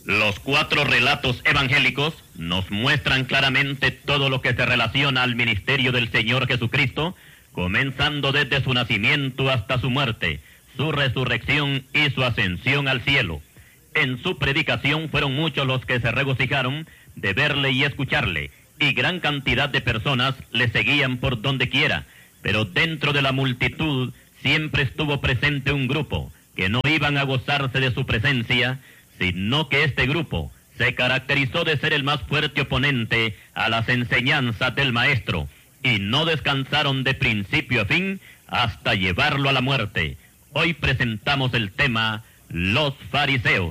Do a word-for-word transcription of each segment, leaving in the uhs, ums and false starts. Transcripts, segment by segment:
Los cuatro relatos evangélicos nos muestran claramente todo lo que se relaciona al ministerio del Señor Jesucristo, comenzando desde su nacimiento hasta su muerte, su resurrección y su ascensión al cielo. En su predicación fueron muchos los que se regocijaron de verle y escucharle, y gran cantidad de personas le seguían por donde quiera, pero dentro de la multitud siempre estuvo presente un grupo que no iban a gozarse de su presencia, sino que este grupo se caracterizó de ser el más fuerte oponente a las enseñanzas del Maestro, y no descansaron de principio a fin hasta llevarlo a la muerte. Hoy presentamos el tema, los fariseos.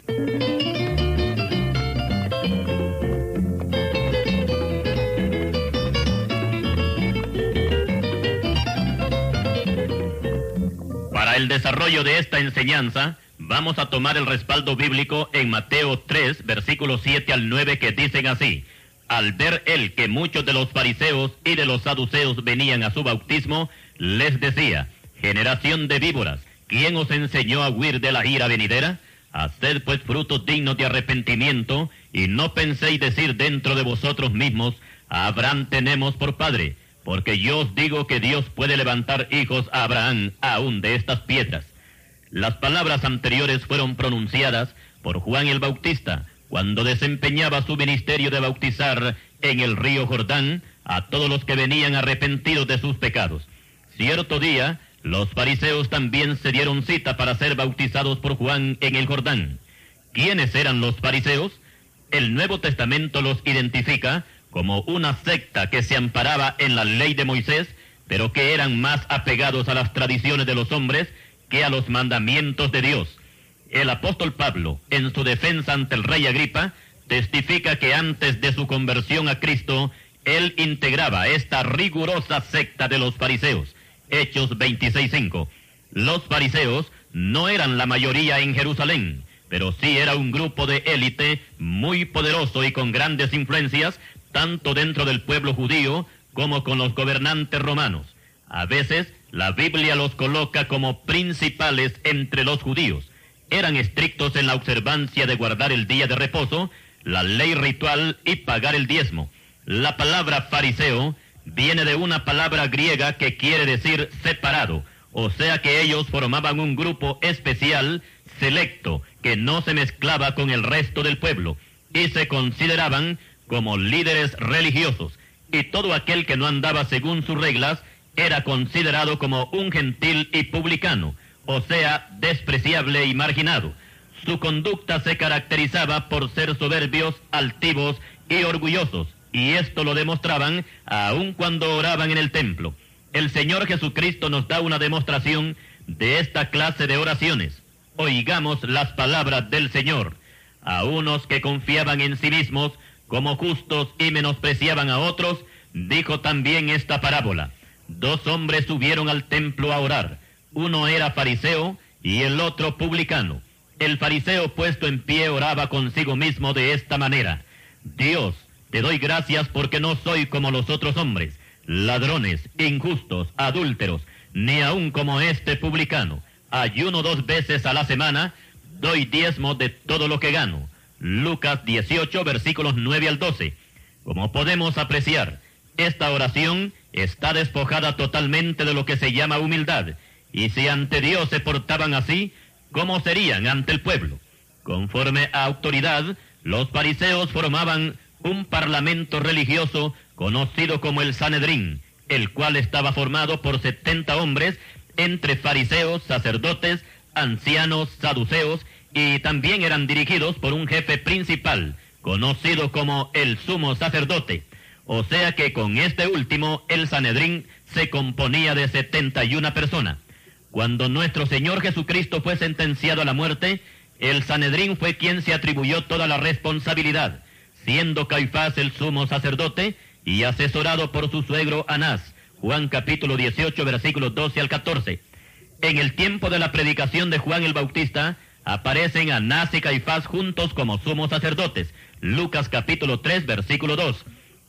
Para el desarrollo de esta enseñanza, vamos a tomar el respaldo bíblico en Mateo tres, versículos siete al nueve, que dicen así: Al ver él que muchos de los fariseos y de los saduceos venían a su bautismo, les decía: generación de víboras, ¿quién os enseñó a huir de la ira venidera? Haced pues frutos dignos de arrepentimiento, y no penséis decir dentro de vosotros mismos: a Abraham tenemos por padre, porque yo os digo que Dios puede levantar hijos a Abraham aún de estas piedras. Las palabras anteriores fueron pronunciadas por Juan el Bautista, cuando desempeñaba su ministerio de bautizar en el río Jordán a todos los que venían arrepentidos de sus pecados. Cierto día, los fariseos también se dieron cita para ser bautizados por Juan en el Jordán. ¿Quiénes eran los fariseos? El Nuevo Testamento los identifica como una secta que se amparaba en la ley de Moisés, pero que eran más apegados a las tradiciones de los hombres que a los mandamientos de Dios. El apóstol Pablo, en su defensa ante el rey Agripa, testifica que antes de su conversión a Cristo, él integraba esta rigurosa secta de los fariseos. Hechos veintiséis cinco. Los fariseos no eran la mayoría en Jerusalén, pero sí era un grupo de élite muy poderoso y con grandes influencias, tanto dentro del pueblo judío como con los gobernantes romanos. A veces, la Biblia los coloca como principales entre los judíos. Eran estrictos en la observancia de guardar el día de reposo, la ley ritual y pagar el diezmo. La palabra fariseo viene de una palabra griega que quiere decir separado, o sea que ellos formaban un grupo especial, selecto, que no se mezclaba con el resto del pueblo, y se consideraban como líderes religiosos, y todo aquel que no andaba según sus reglas era considerado como un gentil y publicano, o sea, despreciable y marginado. Su conducta se caracterizaba por ser soberbios, altivos y orgullosos, y esto lo demostraban aun cuando oraban en el templo. El Señor Jesucristo nos da una demostración de esta clase de oraciones. Oigamos las palabras del Señor. A unos que confiaban en sí mismos como justos y menospreciaban a otros, dijo también esta parábola. Dos hombres subieron al templo a orar. Uno era fariseo y el otro publicano. El fariseo, puesto en pie, oraba consigo mismo de esta manera: Dios, te doy gracias porque no soy como los otros hombres, ladrones, injustos, adúlteros, ni aun como este publicano. Ayuno dos veces a la semana, doy diezmo de todo lo que gano. Lucas dieciocho, versículos nueve al doce. Como podemos apreciar, esta oración está despojada totalmente de lo que se llama humildad, y si ante Dios se portaban así, ¿cómo serían ante el pueblo? Conforme a autoridad, los fariseos formaban un parlamento religioso conocido como el Sanedrín, el cual estaba formado por setenta hombres, entre fariseos, sacerdotes, ancianos, saduceos, y también eran dirigidos por un jefe principal, conocido como el sumo sacerdote. O sea que con este último, el Sanedrín se componía de setenta y una personas. Cuando nuestro Señor Jesucristo fue sentenciado a la muerte, el Sanedrín fue quien se atribuyó toda la responsabilidad, siendo Caifás el sumo sacerdote y asesorado por su suegro Anás. Juan capítulo dieciocho, versículos doce al catorce. En el tiempo de la predicación de Juan el Bautista, aparecen Anás y Caifás juntos como sumos sacerdotes. Lucas capítulo tres, versículo dos.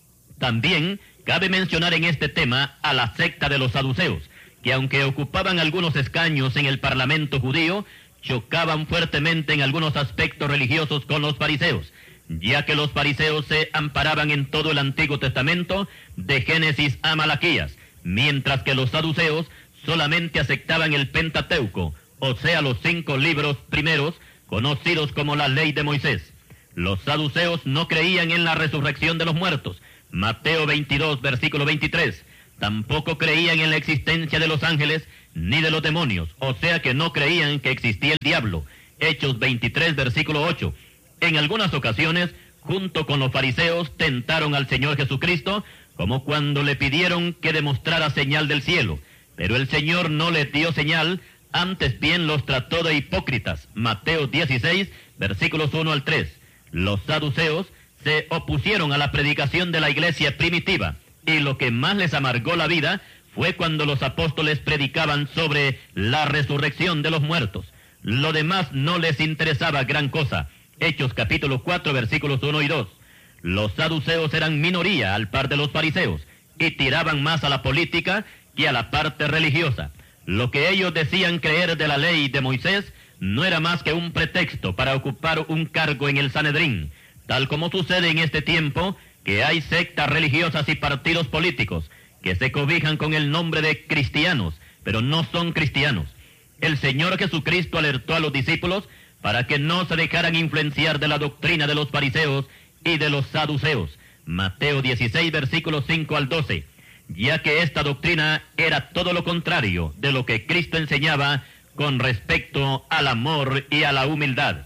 También cabe mencionar en este tema a la secta de los saduceos, que aunque ocupaban algunos escaños en el parlamento judío, chocaban fuertemente en algunos aspectos religiosos con los fariseos, ya que los fariseos se amparaban en todo el Antiguo Testamento, de Génesis a Malaquías, mientras que los saduceos solamente aceptaban el Pentateuco, o sea, los cinco libros primeros, conocidos como la ley de Moisés. Los saduceos no creían en la resurrección de los muertos, Mateo veintidós, versículo veintitrés. Tampoco creían en la existencia de los ángeles ni de los demonios, o sea que no creían que existía el diablo, Hechos veintitrés, versículo ocho. En algunas ocasiones, junto con los fariseos, tentaron al Señor Jesucristo, como cuando le pidieron que demostrara señal del cielo. Pero el Señor no les dio señal, antes bien los trató de hipócritas. Mateo dieciséis, versículos uno al tres. Los saduceos se opusieron a la predicación de la iglesia primitiva, y lo que más les amargó la vida fue cuando los apóstoles predicaban sobre la resurrección de los muertos. Lo demás no les interesaba gran cosa. Hechos capítulo cuatro, versículos uno y dos. Los saduceos eran minoría al par de los fariseos, y tiraban más a la política que a la parte religiosa. Lo que ellos decían creer de la ley de Moisés no era más que un pretexto para ocupar un cargo en el Sanedrín, tal como sucede en este tiempo, que hay sectas religiosas y partidos políticos que se cobijan con el nombre de cristianos, pero no son cristianos. El Señor Jesucristo alertó a los discípulos para que no se dejaran influenciar de la doctrina de los fariseos y de los saduceos. Mateo dieciséis, versículos cinco al doce. Ya que esta doctrina era todo lo contrario de lo que Cristo enseñaba con respecto al amor y a la humildad.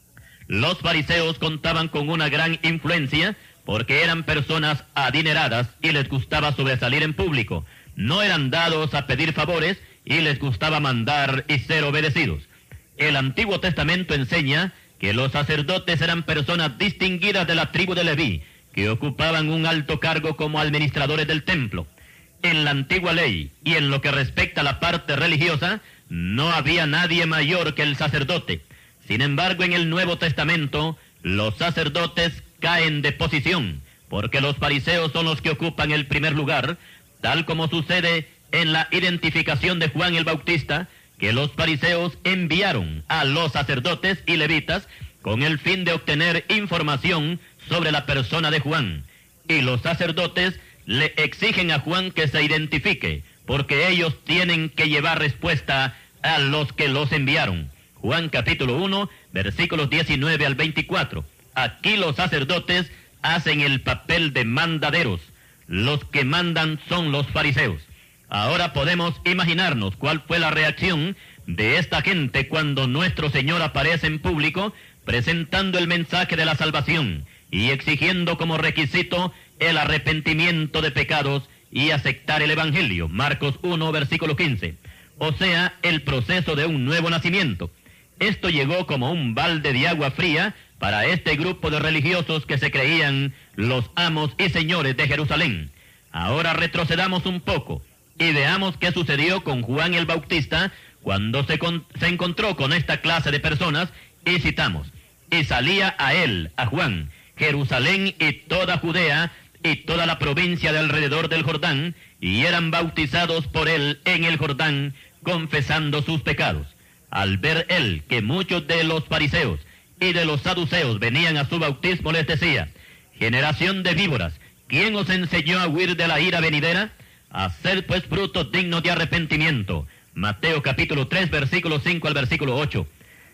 Los fariseos contaban con una gran influencia porque eran personas adineradas y les gustaba sobresalir en público. No eran dados a pedir favores y les gustaba mandar y ser obedecidos. El Antiguo Testamento enseña que los sacerdotes eran personas distinguidas de la tribu de Leví, que ocupaban un alto cargo como administradores del templo. En la antigua ley y en lo que respecta a la parte religiosa, no había nadie mayor que el sacerdote. Sin embargo, en el Nuevo Testamento, los sacerdotes caen de posición, porque los fariseos son los que ocupan el primer lugar, tal como sucede en la identificación de Juan el Bautista, que los fariseos enviaron a los sacerdotes y levitas con el fin de obtener información sobre la persona de Juan. Y los sacerdotes le exigen a Juan que se identifique, porque ellos tienen que llevar respuesta a los que los enviaron. Juan capítulo uno, versículos diecinueve al veinticuatro. Aquí los sacerdotes hacen el papel de mandaderos. Los que mandan son los fariseos. Ahora podemos imaginarnos cuál fue la reacción de esta gente cuando nuestro Señor aparece en público presentando el mensaje de la salvación y exigiendo como requisito el arrepentimiento de pecados y aceptar el Evangelio. Marcos uno, versículo quince. O sea, el proceso de un nuevo nacimiento. Esto llegó como un balde de agua fría para este grupo de religiosos que se creían los amos y señores de Jerusalén. Ahora retrocedamos un poco y veamos qué sucedió con Juan el Bautista cuando se, con, se encontró con esta clase de personas, y citamos: y salía a él, a Juan, Jerusalén y toda Judea y toda la provincia de alrededor del Jordán, y eran bautizados por él en el Jordán, confesando sus pecados. Al ver él que muchos de los fariseos y de los saduceos venían a su bautismo, les decía: generación de víboras, ¿quién os enseñó a huir de la ira venidera? Haced pues frutos dignos de arrepentimiento. Mateo capítulo tres, versículo cinco al versículo ocho.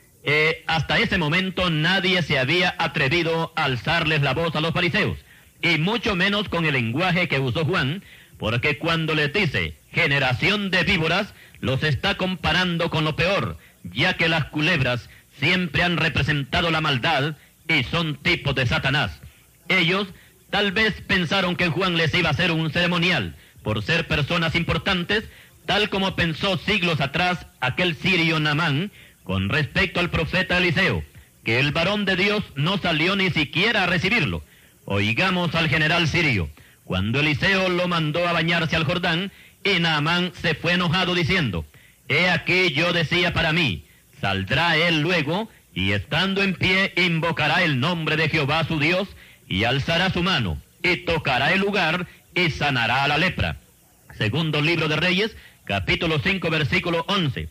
Eh, hasta ese momento nadie se había atrevido a alzarles la voz a los fariseos, y mucho menos con el lenguaje que usó Juan, porque cuando les dice generación de víboras, los está comparando con lo peor, ya que las culebras siempre han representado la maldad y son tipos de Satanás. Ellos tal vez pensaron que Juan les iba a hacer un ceremonial por ser personas importantes, tal como pensó siglos atrás aquel sirio Naamán con respecto al profeta Eliseo, que el varón de Dios no salió ni siquiera a recibirlo. Oigamos al general sirio, cuando Eliseo lo mandó a bañarse al Jordán, y Naamán se fue enojado diciendo: he aquí yo decía para mí, saldrá él luego, y estando en pie invocará el nombre de Jehová su Dios, y alzará su mano, y tocará el lugar, y sanará a la lepra. Segundo libro de Reyes, capítulo cinco, versículo once.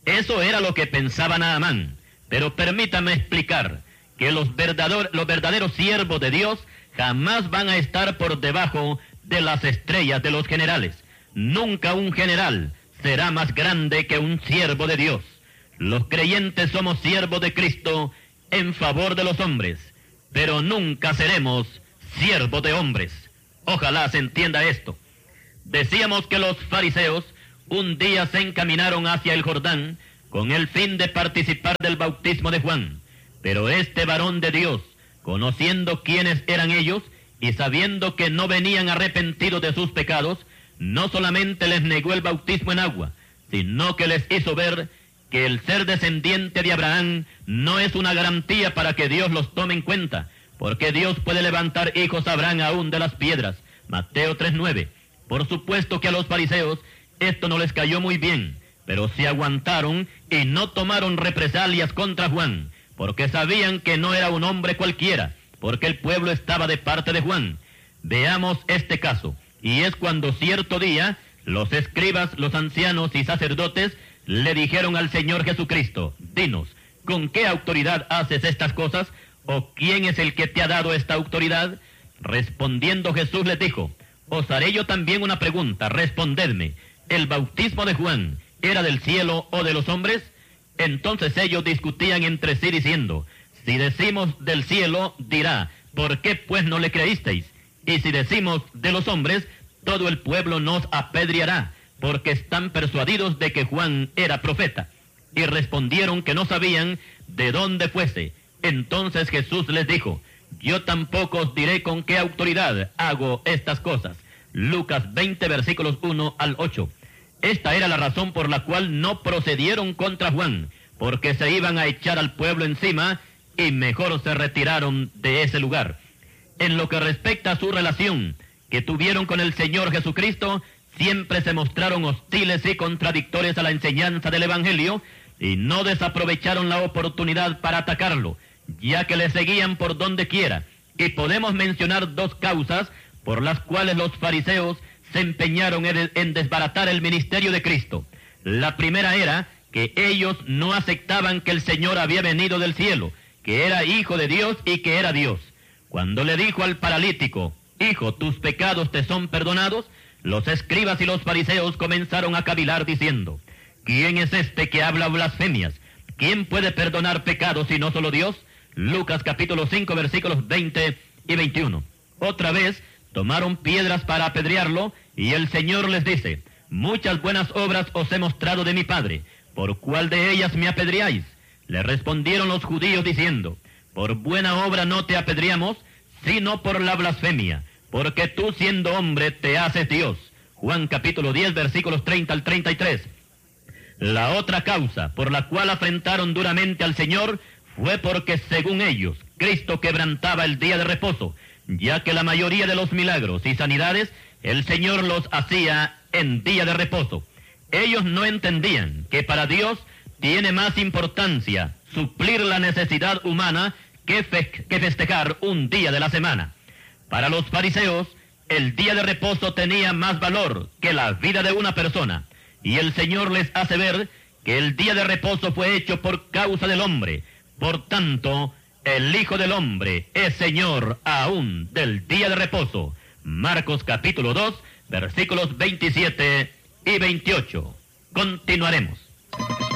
Eso era lo que pensaba Naamán. Pero permítame explicar que los, verdador, los verdaderos siervos de Dios jamás van a estar por debajo de las estrellas de los generales. Nunca un general será más grande que un siervo de Dios. Los creyentes somos siervos de Cristo en favor de los hombres, pero nunca seremos siervos de hombres. Ojalá se entienda esto. Decíamos que los fariseos un día se encaminaron hacia el Jordán con el fin de participar del bautismo de Juan. Pero este varón de Dios, conociendo quiénes eran ellos y sabiendo que no venían arrepentidos de sus pecados, no solamente les negó el bautismo en agua, sino que les hizo ver que el ser descendiente de Abraham no es una garantía para que Dios los tome en cuenta, porque Dios puede levantar hijos a Abraham aún de las piedras. Mateo tres nueve. Por supuesto que a los fariseos esto no les cayó muy bien, pero se aguantaron y no tomaron represalias contra Juan, porque sabían que no era un hombre cualquiera, porque el pueblo estaba de parte de Juan. Veamos este caso, y es cuando cierto día los escribas, los ancianos y sacerdotes le dijeron al Señor Jesucristo: dinos, ¿con qué autoridad haces estas cosas? ¿O quién es el que te ha dado esta autoridad? Respondiendo Jesús les dijo: os haré yo también una pregunta, respondedme. ¿El bautismo de Juan era del cielo o de los hombres? Entonces ellos discutían entre sí diciendo: si decimos del cielo, dirá, ¿por qué pues no le creísteis? Y si decimos de los hombres, todo el pueblo nos apedreará, porque están persuadidos de que Juan era profeta. Y respondieron que no sabían de dónde fuese. Entonces Jesús les dijo: yo tampoco os diré con qué autoridad hago estas cosas. Lucas veinte, versículos uno al ocho. Esta era la razón por la cual no procedieron contra Juan, porque se iban a echar al pueblo encima y mejor se retiraron de ese lugar. En lo que respecta a su relación que tuvieron con el Señor Jesucristo, siempre se mostraron hostiles y contradictorios a la enseñanza del Evangelio y no desaprovecharon la oportunidad para atacarlo, ya que le seguían por donde quiera. Y podemos mencionar dos causas por las cuales los fariseos se empeñaron en desbaratar el ministerio de Cristo. La primera era que ellos no aceptaban que el Señor había venido del cielo, que era hijo de Dios y que era Dios. Cuando le dijo al paralítico: hijo, tus pecados te son perdonados, los escribas y los fariseos comenzaron a cavilar diciendo: ¿quién es este que habla blasfemias? ¿Quién puede perdonar pecados si no solo Dios? Lucas capítulo cinco, versículos veinte y veintiuno. Otra vez tomaron piedras para apedrearlo, y el Señor les dice: muchas buenas obras os he mostrado de mi Padre, ¿por cuál de ellas me apedreáis? Le respondieron los judíos diciendo: por buena obra no te apedreamos, sino por la blasfemia, porque tú siendo hombre te haces Dios. Juan capítulo diez, versículos treinta al treinta y tres. La otra causa por la cual afrentaron duramente al Señor fue porque, según ellos, Cristo quebrantaba el día de reposo, ya que la mayoría de los milagros y sanidades el Señor los hacía en día de reposo. Ellos no entendían que para Dios tiene más importancia suplir la necesidad humana que, fe que festejar un día de la semana. Para los fariseos, el día de reposo tenía más valor que la vida de una persona, y el Señor les hace ver que el día de reposo fue hecho por causa del hombre. Por tanto, el Hijo del Hombre es Señor aún del día de reposo. Marcos capítulo dos, versículos veintisiete y veintiocho. Continuaremos.